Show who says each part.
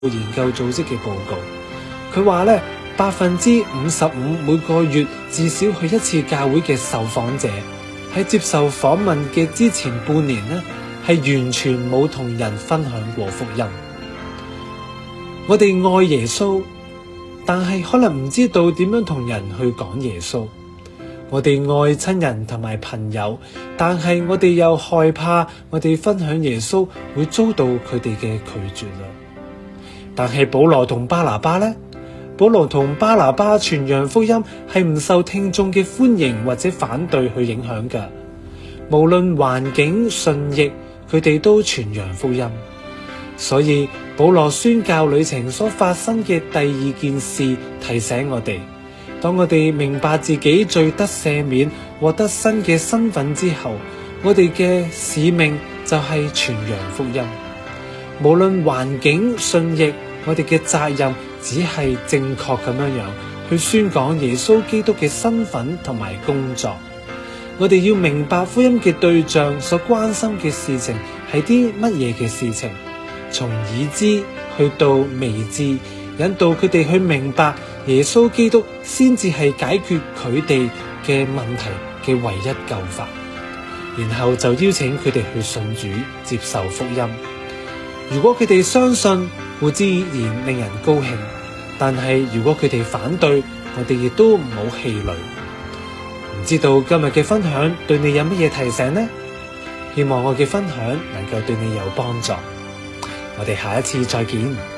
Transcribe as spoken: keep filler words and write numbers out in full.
Speaker 1: 研究組織嘅報告，佢話咧百分之五十五每個月至少去一次教會嘅受訪者喺接受訪問嘅之前半年呢，係完全冇同人分享過福音。我哋愛耶穌，但係可能唔知道點樣同人去講耶穌。我哋愛親人同埋朋友，但係我哋又害怕我哋分享耶穌會遭到佢哋嘅拒絕啦。但係保羅同巴拿巴呢？保羅同巴拿巴傳揚福音係唔受聽眾嘅歡迎或者反對去影響㗎。無論環境順逆，佢哋都傳揚福音。所以保羅宣教旅程所發生嘅第二件事提醒我哋，當我哋明白自己罪得赦免，獲得新嘅身份之後，我哋嘅使命就係傳揚福音。無論環境順逆，我哋嘅責任只係正確咁樣樣去宣講耶穌基督嘅身份同埋工作。我哋要明白福音嘅對象所關心嘅事情係啲乜嘢嘅事情，從已知去到未知，引導佢哋去明白耶穌基督先至係解決佢哋嘅問題嘅唯一救法。然後就邀請佢哋去信主，接受福音。如果佢哋相信，固之然令人高興，但係如果佢哋反對，我哋亦都唔好氣餒。唔知道今日嘅分享對你有乜嘢提醒呢？希望我嘅分享能夠對你有幫助。我哋下一次再見。